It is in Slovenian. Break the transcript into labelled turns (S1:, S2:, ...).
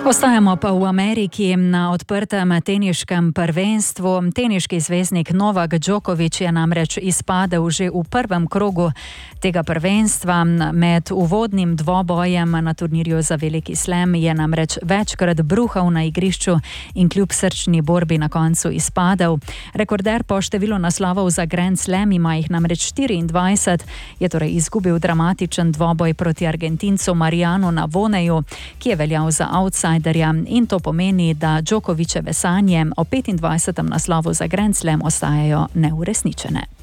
S1: Ostajamo pa v Ameriki na odprtem teniškem prvenstvu. Teniški zvezdnik Novak Djokovic je namreč izpadel že v prvem krogu tega prvenstva. Med uvodnim dvobojem na turnirju za veliki slam je namreč večkrat bruhal na igrišču in kljub srčni borbi na koncu izpadel. Rekorder po številu naslovov za Grand Slam, ima jih namreč 24, je torej izgubil dramatičen dvoboj proti Argentincu Marianu Navoneju, ki je veljal za outsiderja, in to pomeni, da Djokoviceve sanje o 25. naslovu za Grand Slam ostajajo neuresničene.